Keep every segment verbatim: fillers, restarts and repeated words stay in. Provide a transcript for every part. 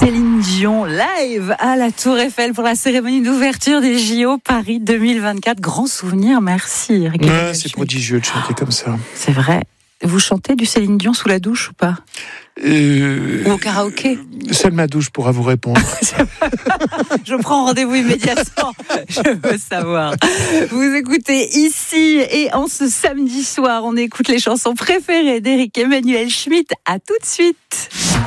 Céline Dion, live à la Tour Eiffel pour la cérémonie d'ouverture des J O Paris deux mille vingt-quatre. Grand souvenir, merci. Eric ouais, c'est prodigieux de chanter comme ça. C'est vrai. Vous chantez du Céline Dion sous la douche ou pas euh, Ou au karaoké? Seule ma douche pourra vous répondre. Je prends rendez-vous immédiatement. Je veux savoir. Vous écoutez ici et en ce samedi soir, on écoute les chansons préférées d'Eric Emmanuel Schmitt. À tout de suite.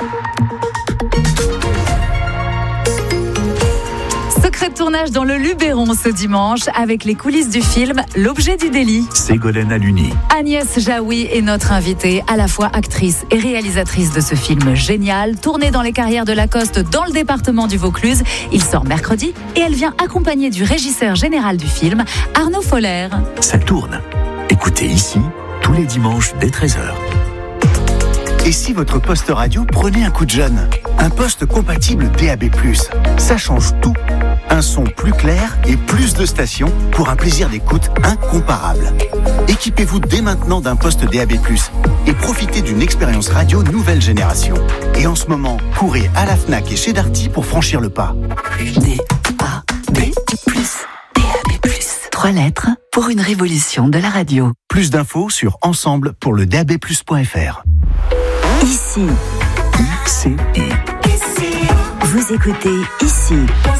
Secret de tournage dans le Luberon ce dimanche avec les coulisses du film L'objet du délit. Ségolène Aluni. Agnès Jaoui est notre invitée, à la fois actrice et réalisatrice de ce film génial, tourné dans les carrières de Lacoste dans le département du Vaucluse. Il sort mercredi et elle vient accompagnée du régisseur général du film, Arnaud Foller. Ça tourne. Écoutez ici, tous les dimanches dès treize heures. Et si votre poste radio prenait un coup de jeune? Un poste compatible D A B plus. Ça change tout. Un son plus clair et plus de stations pour un plaisir d'écoute incomparable. Équipez-vous dès maintenant d'un poste D A B plus et profitez d'une expérience radio nouvelle génération. Et en ce moment, courez à la Fnac et chez Darty pour franchir le pas. D A B plus. D A B plus. Trois lettres pour une révolution de la radio. Plus d'infos sur ensemble pour le D A B plus point F R. Ici. I C I. Ici. Vous écoutez Ici.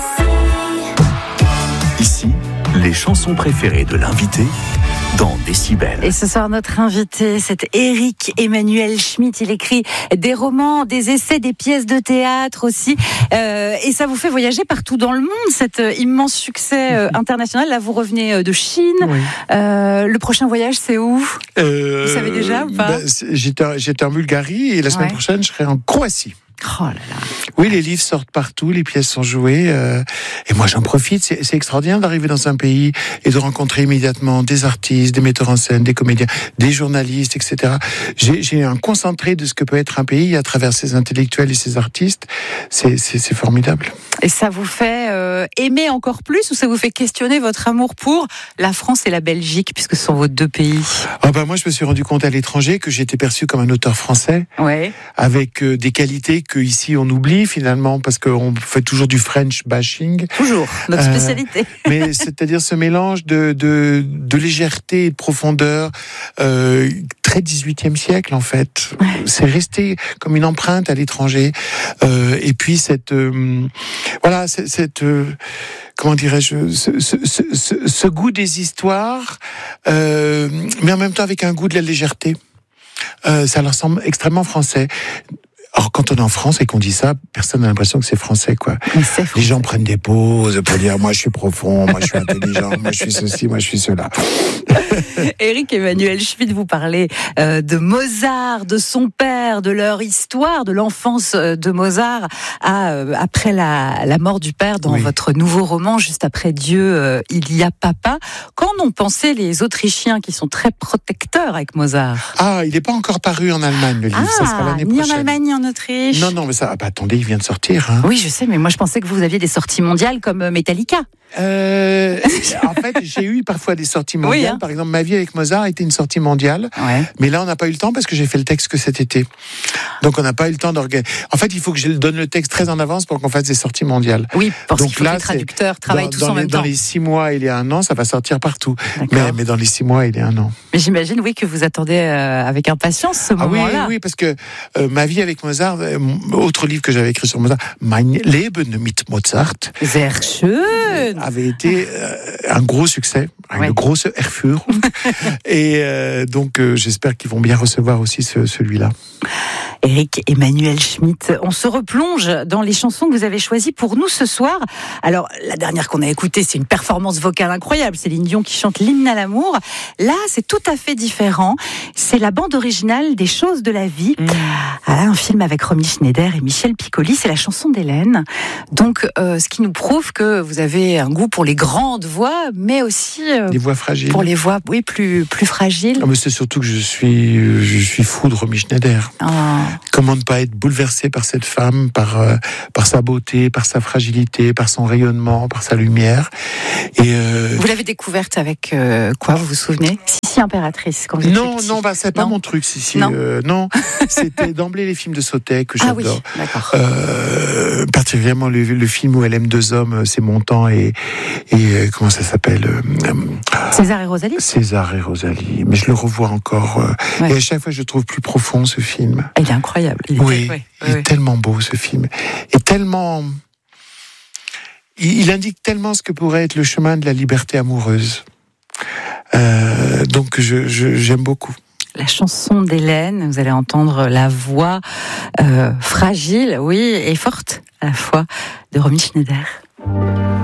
Ici, les chansons préférées de l'invité dans Décibel. Et ce soir, notre invité, c'est Eric Emmanuel Schmitt. Il écrit des romans, des essais, des pièces de théâtre aussi. Euh, et ça vous fait voyager partout dans le monde, cet immense succès euh, international. Là, vous revenez de Chine. Oui. Euh, le prochain voyage, c'est où euh, Vous savez déjà ou pas? bah, j'étais, j'étais en Bulgarie et la semaine ouais. prochaine, je serai en Croatie. Oh là là. Oui, les livres sortent partout, les pièces sont jouées, euh, et moi j'en profite. C'est, c'est extraordinaire d'arriver dans un pays et de rencontrer immédiatement des artistes, des metteurs en scène, des comédiens, des journalistes, et cetera. J'ai, j'ai un concentré de ce que peut être un pays à travers ses intellectuels et ses artistes. C'est, c'est, c'est formidable. Et ça vous fait euh, aimer encore plus, ou ça vous fait questionner votre amour pour la France et la Belgique, puisque ce sont vos deux pays? Oh ben moi, je me suis rendu compte à l'étranger que j'étais perçu comme un auteur français, ouais. avec euh, des qualités que ici on oublie finalement, parce qu'on fait toujours du French bashing. Toujours, notre spécialité. Euh, mais c'est-à-dire ce mélange de, de, de légèreté et de profondeur, euh, très dix-huitième siècle en fait. Ouais. C'est resté comme une empreinte à l'étranger. Euh, et puis cette, euh, voilà, cette, cette euh, comment dirais-je, ce, ce, ce, ce goût des histoires, euh, mais en même temps avec un goût de la légèreté. Euh, ça leur semble extrêmement français. Or, quand on est en France et qu'on dit ça, personne n'a l'impression que c'est français, quoi. C'est Les gens prennent des pauses pour dire, moi, je suis profond, moi, je suis intelligent, moi, je suis ceci, moi, je suis cela. Eric Emmanuel Schmitt, vous parlez euh, de Mozart, de son père, de leur histoire, de l'enfance de Mozart à, euh, après la, la mort du père dans oui. votre nouveau roman, Juste après Dieu, euh, il y a papa. Qu'en ont pensé les Autrichiens qui sont très protecteurs avec Mozart? Ah, il n'est pas encore paru en Allemagne, le livre. Ah, ça sera l'année ni prochaine. en Allemagne, ni en Autriche. Non, non, mais ça, bah, attendez, il vient de sortir. Hein. Oui, je sais, mais moi je pensais que vous aviez des sorties mondiales comme Metallica. Euh, en fait, j'ai eu parfois des sorties mondiales. Oui, hein. Par exemple, Ma vie avec Mozart était une sortie mondiale. Ouais. Mais là, on n'a pas eu le temps parce que j'ai fait le texte que cet été. Donc, on n'a pas eu le temps d'organiser. En fait, il faut que je donne le texte très en avance pour qu'on fasse des sorties mondiales. Oui, parce Donc, qu'il faut là, que les traducteurs travaillent dans, tous dans en les, même temps. Dans les six mois, il y a un an, ça va sortir partout. Mais, mais dans les six mois, il y a un an. Mais j'imagine, oui, que vous attendez euh, avec impatience ce ah moment-là. Oui, oui, parce que euh, Ma vie avec Mozart, euh, autre livre que j'avais écrit sur Mozart, Mein Leben mit Mozart, Sehr schön, avait été euh, un gros succès, une ouais. grosse Erführung. Et euh, donc, euh, j'espère qu'ils vont bien recevoir aussi ce, celui-là. Eric Emmanuel Schmitt, on se replonge dans les chansons que vous avez choisies pour nous ce soir. Alors, la dernière qu'on a écoutée, c'est une performance vocale incroyable. Céline Dion qui chante l'hymne à l'amour. Là, c'est tout à fait différent. C'est la bande originale des Choses de la vie. Mmh. Ah, un film avec Romy Schneider et Michel Piccoli. C'est la chanson d'Hélène. Donc, euh, ce qui nous prouve que vous avez avez un goût pour les grandes voix, mais aussi euh, les voix fragiles. Pour les voix, oui, plus plus fragiles. Non, mais c'est surtout que je suis je suis fou de Romy Schneider. Oh. Comment ne pas être bouleversé par cette femme, par euh, par sa beauté, par sa fragilité, par son rayonnement, par sa lumière. Et euh... vous l'avez découverte avec euh, quoi, vous vous souvenez? Sissi Impératrice, quand vous étiez Non, petit. non, bah c'est pas non. mon truc, Sissi. Non, euh, non. C'était d'emblée les films de Sautet que j'adore. Ah oui, d'accord. Euh, particulièrement le, le film où elle aime deux hommes, c'est mon temps et et euh, comment ça s'appelle euh, César et Rosalie. César et Rosalie. Mais je le revois encore. Euh, Ouais. Et à chaque fois, je le trouve plus profond ce film. Il est incroyable. Il est, Oui, ouais, il est ouais. tellement beau ce film. Et tellement. Il, il indique tellement ce que pourrait être le chemin de la liberté amoureuse. Euh, donc je, je, j'aime beaucoup. La chanson d'Hélène, vous allez entendre la voix euh, fragile, oui, et forte à la fois de Romy Schneider.